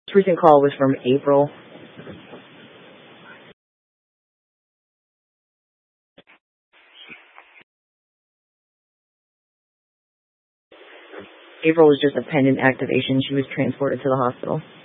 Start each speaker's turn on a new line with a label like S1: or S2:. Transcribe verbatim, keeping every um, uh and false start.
S1: This recent call was from April. April was just a pending activation. She was transported to the hospital.